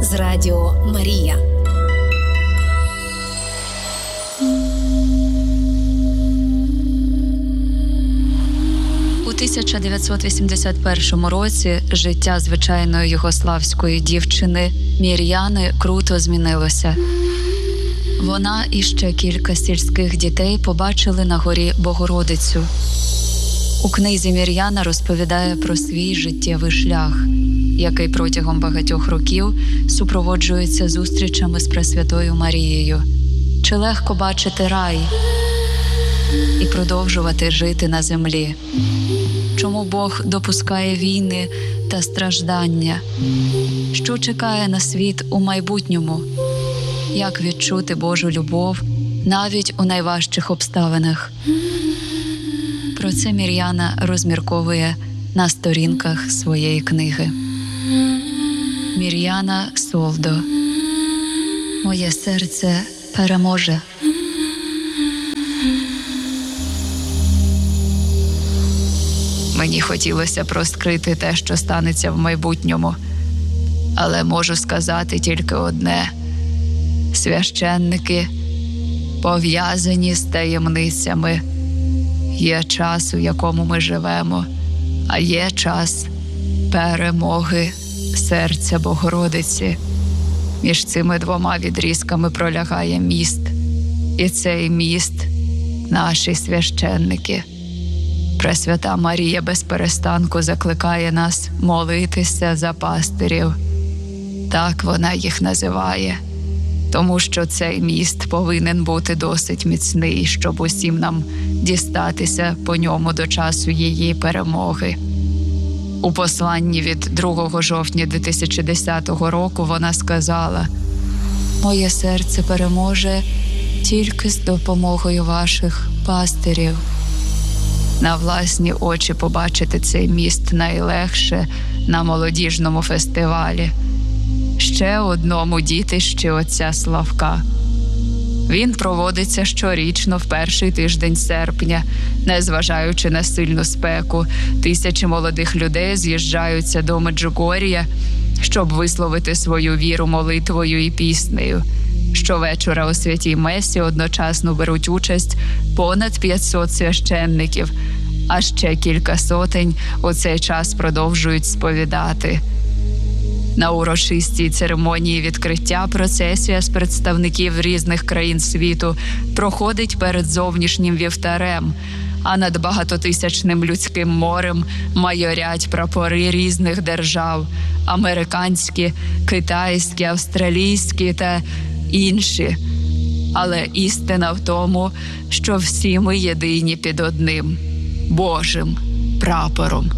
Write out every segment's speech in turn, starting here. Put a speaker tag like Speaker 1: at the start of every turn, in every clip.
Speaker 1: з Радіо Марія.
Speaker 2: У 1981 році життя звичайної югославської дівчини Мір'яни круто змінилося. Вона і ще кілька сільських дітей побачили на горі Богородицю. У книзі Мір'яна розповідає про свій життєвий шлях, який протягом багатьох років супроводжується зустрічами з Пресвятою Марією. Чи легко бачити рай і продовжувати жити на землі? Чому Бог допускає війни та страждання? Що чекає на світ у майбутньому? Як відчути Божу любов навіть у найважчих обставинах? Про це Мір'яна розмірковує на сторінках своєї книги. Мір'яна Солдо. Моє серце переможе. Мені хотілося б розкрити те, що станеться в майбутньому. Але можу сказати тільки одне. Священники пов'язані з таємницями. Є час, у якому ми живемо, а є час перемоги серця Богородиці. Між цими двома відрізками пролягає міст. І цей міст – наші священники. Пресвята Марія безперестанку закликає нас молитися за пастирів. Так вона їх називає. Тому що цей міст повинен бути досить міцний, щоб усім нам дістатися по ньому до часу її перемоги. У посланні від 2 жовтня 2010 року вона сказала: «Моє серце переможе тільки з допомогою ваших пастирів». На власні очі побачити цей міст найлегше на молодіжному фестивалі. Ще одному дітищі отця Славка. Він проводиться щорічно в перший тиждень серпня. Незважаючи на сильну спеку, тисячі молодих людей з'їжджаються до Меджугор'я, щоб висловити свою віру молитвою і піснею. Щовечора у святій Месі одночасно беруть участь понад 500 священників, а ще кілька сотень у цей час продовжують сповідати. На урочистій церемонії відкриття процесія з представників різних країн світу проходить перед зовнішнім вівтарем, а над багатотисячним людським морем майорять прапори різних держав – американські, китайські, австралійські та інші. Але істина в тому, що всі ми єдині під одним – Божим прапором.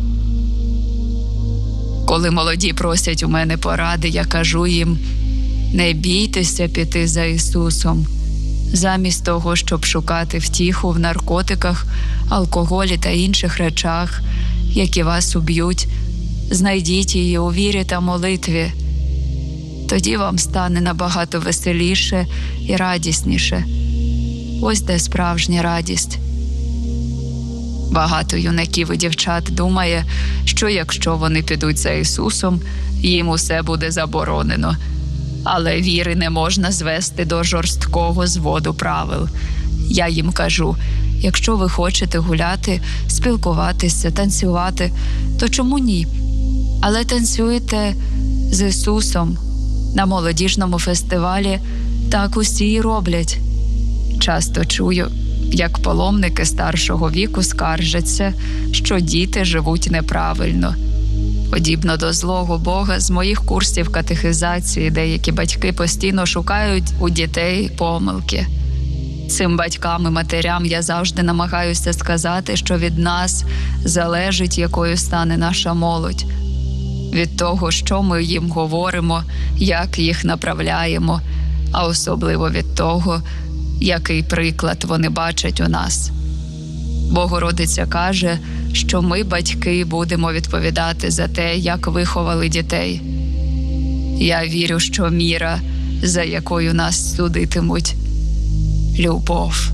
Speaker 2: Коли молоді просять у мене поради, я кажу їм: не бійтеся піти за Ісусом. Замість того, щоб шукати втіху в наркотиках, алкоголі та інших речах, які вас уб'ють, знайдіть її у вірі та молитві. Тоді вам стане набагато веселіше і радісніше. Ось де справжня радість. Багато юнаків і дівчат думає, що якщо вони підуть за Ісусом, їм усе буде заборонено. Але віри не можна звести до жорсткого зводу правил. Я їм кажу: якщо ви хочете гуляти, спілкуватися, танцювати, то чому ні? Але танцюйте з Ісусом. На молодіжному фестивалі так усі й роблять. Часто чую, як паломники старшого віку скаржаться, що діти живуть неправильно. Подібно до злого Бога, з моїх курсів катехизації деякі батьки постійно шукають у дітей помилки. Цим батькам і матерям я завжди намагаюся сказати, що від нас залежить, якою стане наша молодь. Від того, що ми їм говоримо, як їх направляємо, а особливо від того, який приклад вони бачать у нас. Богородиця каже, що ми, батьки, будемо відповідати за те, як виховали дітей. Я вірю, що міра, за якою нас судитимуть – любов.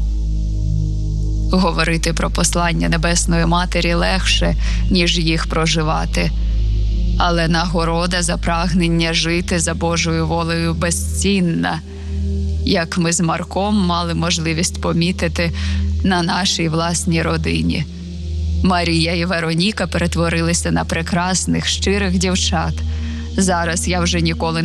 Speaker 2: Говорити про послання Небесної Матері легше, ніж їх проживати. Але нагорода за прагнення жити за Божою волею безцінна, як ми з Марком мали можливість помітити на нашій власній родині. Марія і Вероніка перетворилися на прекрасних, щирих дівчат. Зараз я вже ніколи